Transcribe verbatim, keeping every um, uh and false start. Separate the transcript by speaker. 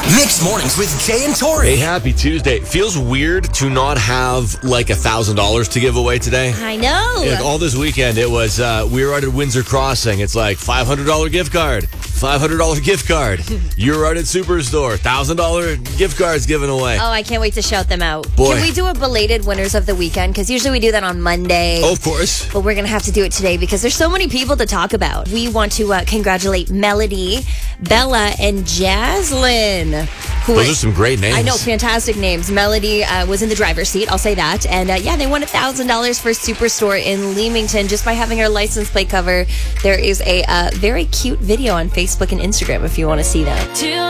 Speaker 1: Mixed Mornings with Jay and Tori.
Speaker 2: Hey, happy Tuesday. Feels weird to not have like a thousand dollars to give away today.
Speaker 3: I know.
Speaker 2: Like, all this weekend, it was, uh, we were out at Windsor Crossing. It's like five hundred dollars gift card, five hundred dollars gift card. You're out at Superstore, one thousand dollars gift cards given away.
Speaker 3: Oh, I can't wait to shout them out.
Speaker 2: Boy.
Speaker 3: Can we do a belated winners of the weekend? Because usually we do that on Monday.
Speaker 2: Oh, of course.
Speaker 3: But we're going to have to do it today because there's so many people to talk about. We want to uh, congratulate Melody, Bella, and Jaslyn. Who
Speaker 2: Those
Speaker 3: are,
Speaker 2: are some great names.
Speaker 3: I know, fantastic names. Melody uh, was in the driver's seat, I'll say that. And uh, yeah, they won one thousand dollars for Superstore in Leamington just by having her license plate cover. There is a uh, very cute video on Facebook and Instagram if you want to see that.